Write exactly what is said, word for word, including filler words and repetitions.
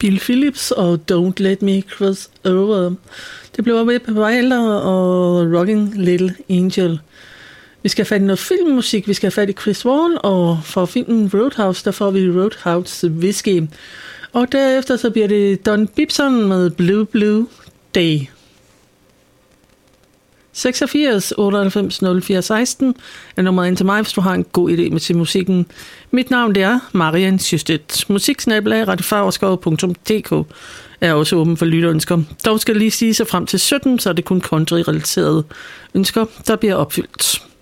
Phil Phillips og Don't Let Me Cross Over. Det blev med på Wilder og Rocking Little Angel. Vi skal have fat i noget filmmusik, vi skal have fat i Chris Vaughan, og for filmen Roadhouse, der får vi Roadhouse Whiskey. Og derefter så bliver det Don Bibson med Blue Blue Day. seksogfirs otteoghalvfems nul fire seksten er nummeret ind til mig, hvis du har en god idé med til musikken. Mit navn det er Marian Sjøstedt. Musiksnabelag radiofarverskov punktum d k er også åben for lytterønsker. Dog skal lige sige sig frem til sytten, så er det kun country-relaterede ønsker, der bliver opfyldt.